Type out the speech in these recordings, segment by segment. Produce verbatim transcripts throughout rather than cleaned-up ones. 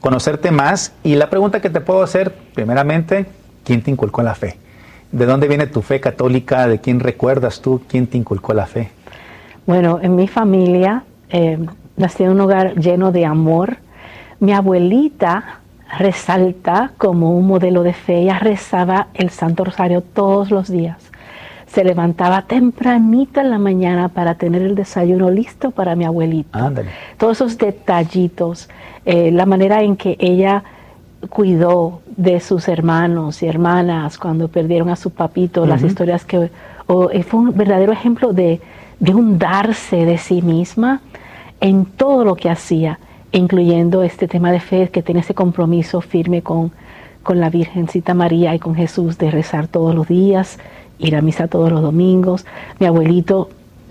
conocerte más. Y la pregunta que te puedo hacer, primeramente, ¿quién te inculcó la fe? ¿De dónde viene tu fe católica? ¿De quién recuerdas tú? ¿Quién te inculcó la fe? Bueno, en mi familia eh, nací en un hogar lleno de amor. Mi abuelita resalta como un modelo de fe. Ella rezaba el Santo Rosario todos los días. Se levantaba tempranito en la mañana para tener el desayuno listo para mi abuelito. Ándale. Todos esos detallitos, eh, la manera en que ella cuidó de sus hermanos y hermanas cuando perdieron a su papito, uh-huh. las historias que... Oh, fue un verdadero ejemplo de, de un darse de sí misma en todo lo que hacía, incluyendo este tema de fe, que tenía ese compromiso firme con, con la Virgencita María y con Jesús, de rezar todos los días, ir a misa todos los domingos. Mi abuelito,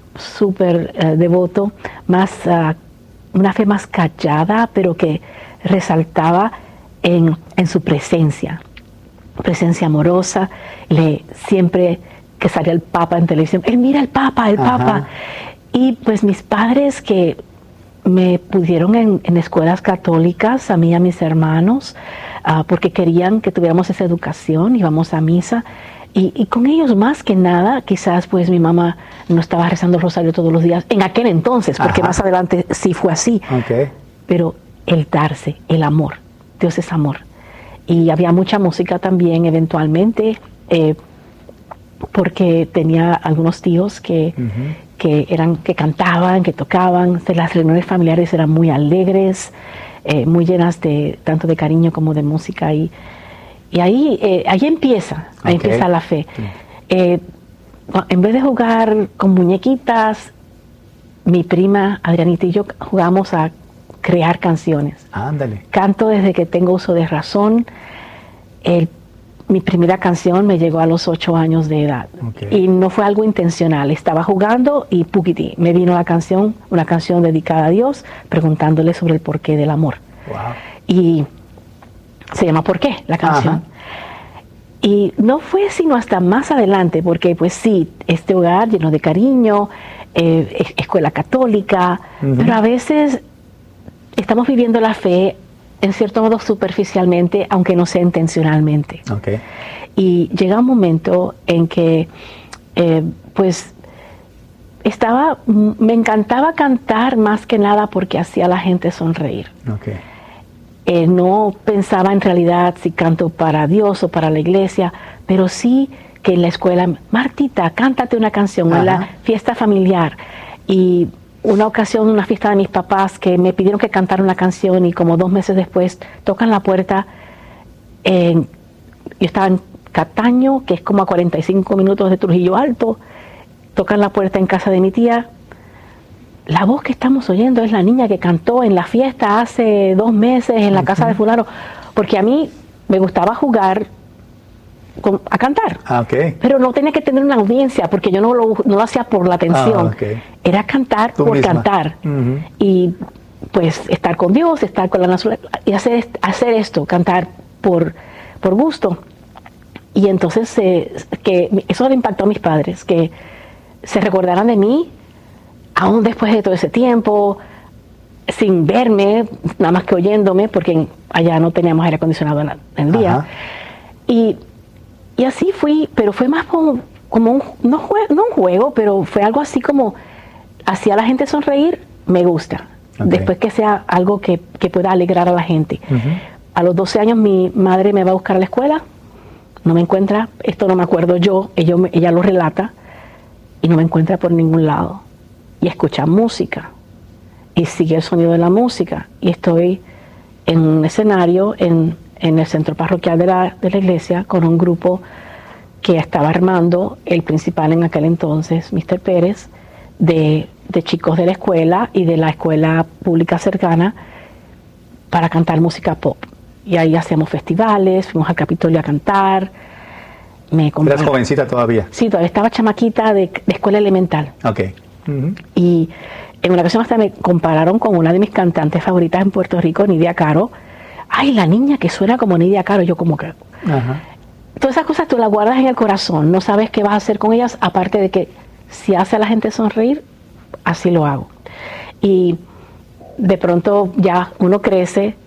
súper uh, devoto, más uh, una fe más callada, pero que resaltaba en, en su presencia, presencia amorosa. Le, siempre que salía el Papa en televisión, él mira el Papa, el Ajá. Papa. Y pues mis padres, que me pudieron en, en escuelas católicas, a mí y a mis hermanos, uh, porque querían que tuviéramos esa educación, íbamos a misa. Y, y con ellos más que nada, quizás pues mi mamá no estaba rezando el rosario todos los días, en aquel entonces, porque Ajá. más adelante sí fue así. Okay. Pero el darse, el amor, Dios es amor. Y había mucha música también eventualmente, eh, porque tenía algunos tíos que, uh-huh. que, eran, que cantaban, que tocaban. Las reuniones familiares eran muy alegres, eh, muy llenas de tanto de cariño como de música. Y, y ahí, eh, ahí empieza, ahí okay. empieza la fe. Sí. Eh, en vez de jugar con muñequitas, mi prima Adrianita y yo jugamos a crear canciones. Ándale. Canto desde que tengo uso de razón. El Mi primera canción me llegó a los ocho años de edad. Okay. Y no fue algo intencional. Estaba jugando y puquití, me vino la canción, una canción dedicada a Dios, preguntándole sobre el porqué del amor. Wow. Y se llama ¿Por qué? La canción. Ajá. Y no fue sino hasta más adelante, porque pues sí, este hogar lleno de cariño, eh, escuela católica, uh-huh. pero a veces estamos viviendo la fe en cierto modo superficialmente, aunque no sea intencionalmente. Okay. Y llega un momento en que, eh, pues, estaba, me encantaba cantar más que nada porque hacía a la gente sonreír. Okay. Eh, no pensaba en realidad si canto para Dios o para la iglesia, pero sí que en la escuela, Martita, cántate una canción, en la fiesta familiar. Y una ocasión, una fiesta de mis papás, que me pidieron que cantara una canción y como dos meses después tocan la puerta. En, yo estaba en Cataño, que es como a cuarenta y cinco minutos de Trujillo Alto. Tocan la puerta en casa de mi tía. La voz que estamos oyendo es la niña que cantó en la fiesta hace dos meses en la uh-huh. casa de fulano. Porque a mí me gustaba jugar con, a cantar, ah, okay. pero no tenía que tener una audiencia, porque yo no lo, no lo hacía por la atención. Ah, okay. Era cantar Tú por misma. cantar. Uh-huh. Y pues estar con Dios, estar con la naturaleza, y hacer, hacer esto, cantar por, por gusto. Y entonces eh, que eso le impactó a mis padres, que se recordaran de mí, aún después de todo ese tiempo, sin verme, nada más que oyéndome, porque allá no teníamos aire acondicionado en el día. Ajá. Y, y así fui, pero fue más como, como un, no, jue, no un juego, pero fue algo así como, hacía a la gente sonreír, me gusta. Okay. Después que sea algo que, que pueda alegrar a la gente. Uh-huh. A los doce años mi madre me va a buscar a la escuela, no me encuentra, esto no me acuerdo yo, ella, ella lo relata, y no me encuentra por ningún lado. Y escucha música, y sigue el sonido de la música, y estoy en un escenario en, en el centro parroquial de la, de la iglesia con un grupo que estaba armando el principal en aquel entonces, mister Pérez, de, de chicos de la escuela y de la escuela pública cercana para cantar música pop. Y ahí hacíamos festivales, fuimos al Capitolio a cantar. Me ¿Eras jovencita todavía? Sí, todavía estaba chamaquita de, de escuela elemental. Ok. Uh-huh. Y en una ocasión hasta me compararon con una de mis cantantes favoritas en Puerto Rico, Nidia Caro. Ay, la niña que suena como Nidia Caro. Yo como que... Uh-huh. Todas esas cosas tú las guardas en el corazón, no sabes qué vas a hacer con ellas, aparte de que si hace a la gente sonreír, así lo hago. Y de pronto ya uno crece